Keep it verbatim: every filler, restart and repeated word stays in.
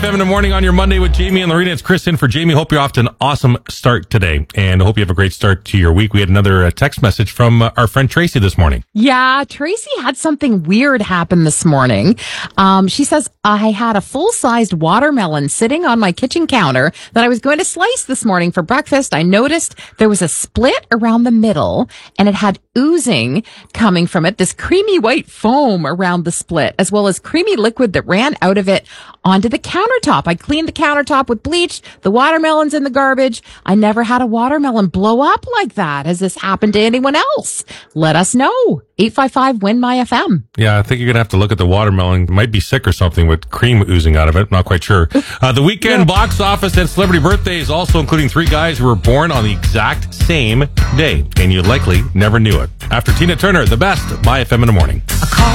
F M in the morning on your Monday with Jamie and Lorena. It's Chris in for Jamie. Hope you're off to an awesome start today, and I hope you have a great start to your week. We had another uh, text message from uh, our friend Tracy this morning. Yeah, Tracy had something weird happen this morning. Um, she says, I had a full-sized watermelon sitting on my kitchen counter that I was going to slice this morning for breakfast. I noticed there was a split around the middle, and it had oozing coming from it, this creamy white foam around the split, as well as creamy liquid that ran out of it onto the countertop. I cleaned the countertop with bleach. The watermelon's in the garbage. I never had a watermelon blow up like that. Has this happened to anyone else? Let us know. eight five five, W I N, M Y F M. Yeah, I think you're going to have to look at the watermelon. It might be sick or something with cream oozing out of it. Not quite sure. Uh, the weekend yeah. box office and celebrity birthdays, also including three guys who were born on the exact same day. And you likely never knew it. After Tina Turner, the best, My F M in the morning.